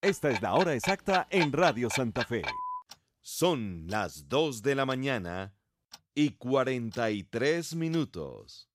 Esta es la hora exacta en Radio Santa Fe. Son las 2 de la mañana y 43 minutos.